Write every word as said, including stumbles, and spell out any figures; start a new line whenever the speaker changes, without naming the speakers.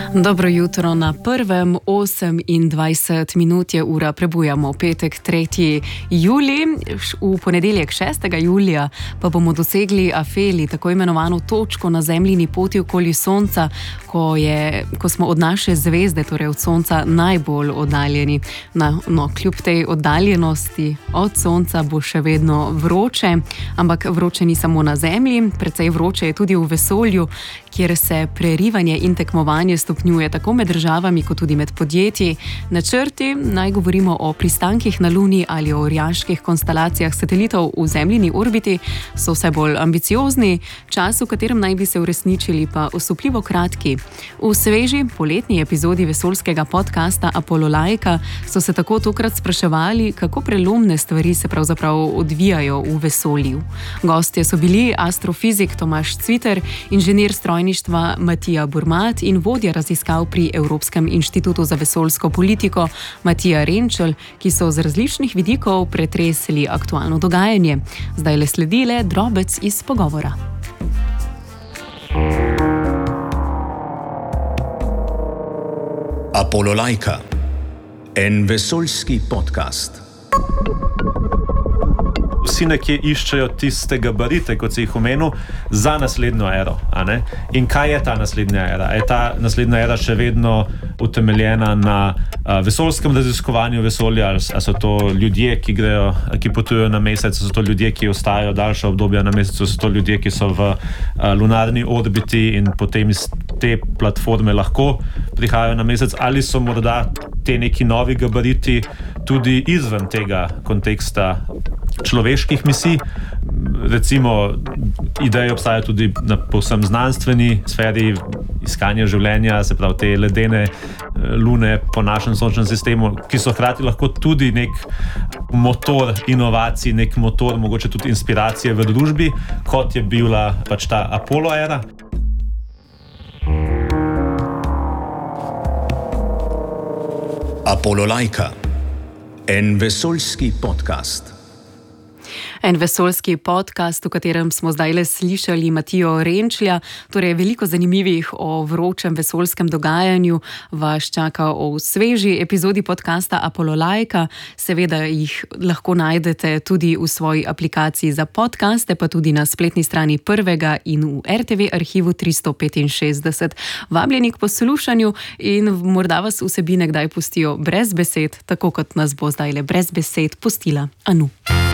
Dobro jutro na prvem, osemindvajset minut je ura, prebujamo petek tretji julij, v ponedeljek šestega julija pa bomo dosegli afeli, tako imenovano točko na zemljini poti okoli Sonca, ko, je, ko smo od naše zvezde, torej od Sonca, najbolj oddaljeni. Na, no, kljub tej oddaljenosti od Sonca bo še vedno vroče, ampak vroče ni samo na Zemlji, precej vroče je tudi v vesolju, kjer se prerivanje in tekmovanje stopnjuje tako med državami kot tudi med podjetji. Načrti, naj govorimo o pristankih na Luni ali o orjaških konstelacijah satelitov v Zemljini orbiti, so vse bolj ambiciozni, čas, v katerem naj bi se uresničili, pa osupljivo kratki. V sveži poletni epizodi vesoljskega podcasta Apollo Laika so se tako tokrat spraševali, kako prelomne stvari se pravzaprav odvijajo v vesolju. Gostje so bili astrofizik Tomaž Cviter, inženir strojništva Matija Burmat in vodja raziskav pri Evropskem inštitutu za vesoljsko politiko Matija Renčel, ki so z različnih vidikov pretresli aktualno dogajanje. Zdaj le sledi le drobec iz pogovora.
Apollo Laika, en vesoljski podcast.
Vsi nekje iščejo tiste gabarite, kot si jih omenil, za naslednjo ero. A ne? In kaj je ta naslednja era? Je ta naslednja era še vedno utemeljena na a, vesoljskem raziskovanju vesolja? Ali so to ljudje, ki grejo, ki potujejo na mesec? So to ljudje, ki ostajajo daljša obdobja na mesecu? So to ljudje, ki so v a, lunarni orbiti in potem iz te platforme lahko prihajajo na mesec? Ali so morda te neki novi gabariti tudi izven tega konteksta človeških misij? Recimo, ideje obstajajo tudi na povsem znanstveni sferi iskanja življenja, se pravi te ledene lune po našem sončnem sistemu, ki so hkrati lahko tudi nek motor inovacij, nek motor mogoče tudi inspiracije v družbi, kot je bila pač ta Apollo era.
Apollo Laika, en vesoljski podcast.
En vesoljski podcast, v katerem smo zdaj le slišali Matijo Renčlja, torej veliko zanimivih o vročem vesoljskem dogajanju vas čaka v sveži epizodi podcasta Apollo Laika. Seveda jih lahko najdete tudi v svoji aplikaciji za podcaste, pa tudi na spletni strani Prvega in v R T V arhivu tristo petinšestdeset. Vabljeni k poslušanju in morda vas vsebine kdaj pustijo brez besed, tako kot nas bo zdaj le brez besed pustila Anu.